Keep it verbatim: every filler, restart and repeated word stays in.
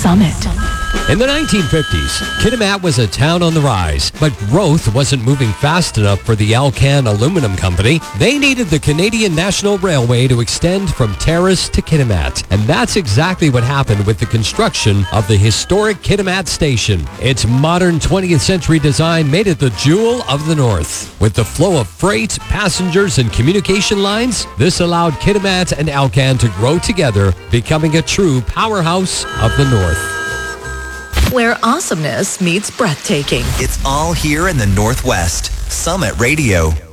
Summit. In the nineteen fifties, Kitimat was a town on the rise, but growth wasn't moving fast enough for the Alcan Aluminum Company. They needed the Canadian National Railway to extend from Terrace to Kitimat, and that's exactly what happened with the construction of the historic Kitimat Station. Its modern twentieth century design made it the jewel of the North. With the flow of freight, passengers, and communication lines, this allowed Kitimat and Alcan to grow together, becoming a true powerhouse of the North. Where awesomeness meets breathtaking. It's all here in the Northwest. Summit Radio.